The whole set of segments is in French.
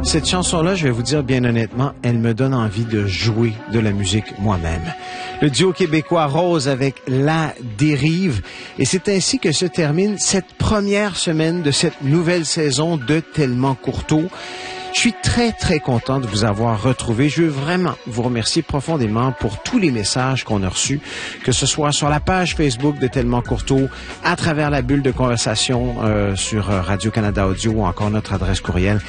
Cette chanson-là, je vais vous dire bien honnêtement, elle me donne envie de jouer de la musique moi-même. Le duo québécois Rose avec La Dérive. Et c'est ainsi que se termine cette première semaine de cette nouvelle saison de Tellement Courteau. Je suis très, très content de vous avoir retrouvé. Je veux vraiment vous remercier profondément pour tous les messages qu'on a reçus, que ce soit sur la page Facebook de Tellement Courteau, à travers la bulle de conversation sur Radio-Canada Audio ou encore notre adresse courriel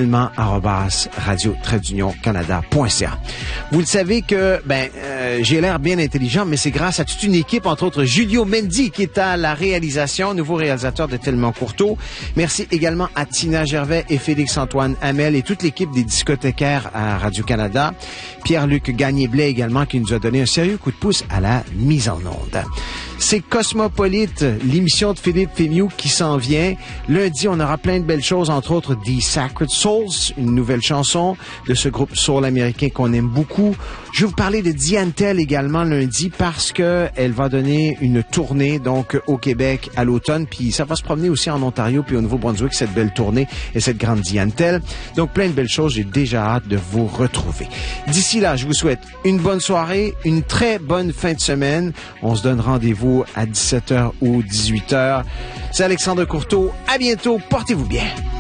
tellement@radio-canada.ca. Vous le savez que j'ai l'air bien intelligent, mais c'est grâce à toute une équipe, entre autres Julio Mendy qui est à la réalisation, nouveau réalisateur de Tellement Courteau. Merci également à Tina Gervais et Félix-Antoine Hamel et toute l'équipe des discothécaires à Radio-Canada. Pierre-Luc Gagné-Blais également qui nous a donné un sérieux coup de pouce à la mise en onde. C'est Cosmopolite, l'émission de Philippe Fémiou qui s'en vient. Lundi, on aura plein de belles choses, entre autres The Sacred Souls, une nouvelle chanson de ce groupe soul américain qu'on aime beaucoup. Je vais vous parler de Diane Tell également lundi parce que elle va donner une tournée donc au Québec à l'automne, puis ça va se promener aussi en Ontario puis au Nouveau-Brunswick, cette belle tournée et cette grande Diane Tell. Donc plein de belles choses, j'ai déjà hâte de vous retrouver. D'ici là, je vous souhaite une bonne soirée, une très bonne fin de semaine. On se donne rendez-vous à 17h ou 18h. C'est Alexandre Courteau. À bientôt. Portez-vous bien.